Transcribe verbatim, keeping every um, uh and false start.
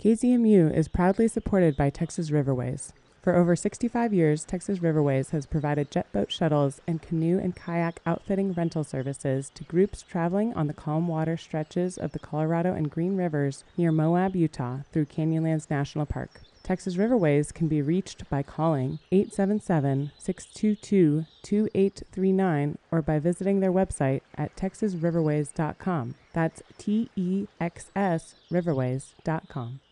K Z M U is proudly supported by Texas Riverways. For over sixty-five years, Texas Riverways has provided jet boat shuttles and canoe and kayak outfitting rental services to groups traveling on the calm water stretches of the Colorado and Green Rivers near Moab, Utah, through Canyonlands National Park. Texas Riverways can be reached by calling eight seven seven, six two two, two eight three nine or by visiting their website at texas riverways dot com. That's T E X S riverways dot com.